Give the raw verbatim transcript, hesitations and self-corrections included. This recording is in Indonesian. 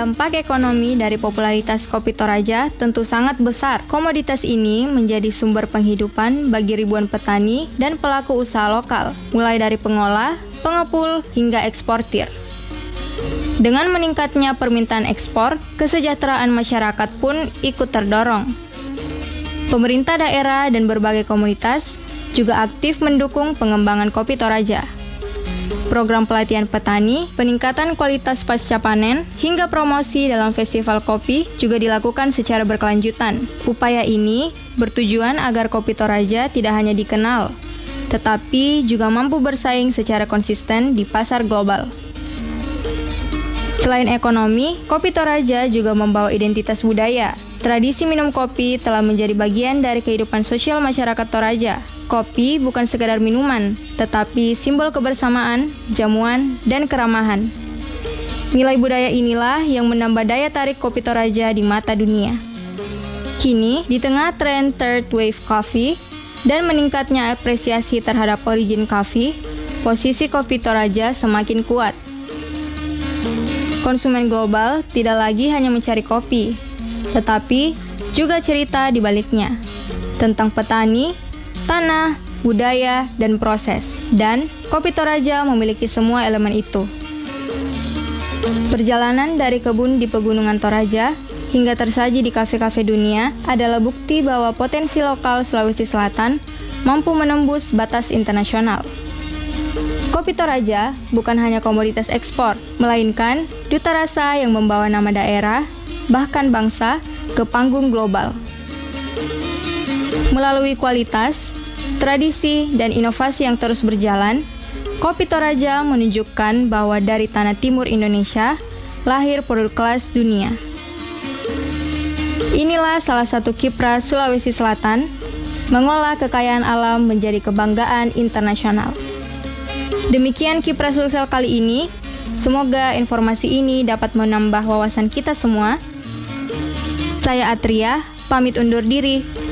Dampak ekonomi dari popularitas kopi Toraja tentu sangat besar. Komoditas ini menjadi sumber penghidupan bagi ribuan petani dan pelaku usaha lokal, mulai dari pengolah, pengepul, hingga eksportir. Dengan meningkatnya permintaan ekspor, kesejahteraan masyarakat pun ikut terdorong. Pemerintah daerah dan berbagai komunitas juga aktif mendukung pengembangan kopi Toraja. Program pelatihan petani, peningkatan kualitas pasca panen, hingga promosi dalam festival kopi juga dilakukan secara berkelanjutan. Upaya ini bertujuan agar kopi Toraja tidak hanya dikenal, tetapi juga mampu bersaing secara konsisten di pasar global. Selain ekonomi, kopi Toraja juga membawa identitas budaya. Tradisi minum kopi telah menjadi bagian dari kehidupan sosial masyarakat Toraja. Kopi bukan sekedar minuman, tetapi simbol kebersamaan, jamuan, dan keramahan. Nilai budaya inilah yang menambah daya tarik kopi Toraja di mata dunia. Kini, di tengah tren third wave coffee dan meningkatnya apresiasi terhadap origin coffee, posisi kopi Toraja semakin kuat. Konsumen global tidak lagi hanya mencari kopi, tetapi juga cerita di baliknya, tentang petani, tanah, budaya, dan proses. Dan kopi Toraja memiliki semua elemen itu. Perjalanan dari kebun di pegunungan Toraja hingga tersaji di kafe-kafe dunia adalah bukti bahwa potensi lokal Sulawesi Selatan mampu menembus batas internasional. Kopi Toraja bukan hanya komoditas ekspor, melainkan duta rasa yang membawa nama daerah, bahkan bangsa, ke panggung global. Melalui kualitas, tradisi, dan inovasi yang terus berjalan, kopi Toraja menunjukkan bahwa dari tanah timur Indonesia lahir produk kelas dunia. Inilah salah satu kiprah Sulawesi Selatan, mengolah kekayaan alam menjadi kebanggaan internasional. Demikian kiprah Sulsel kali ini. Semoga informasi ini dapat menambah wawasan kita semua. Saya Atria, pamit undur diri.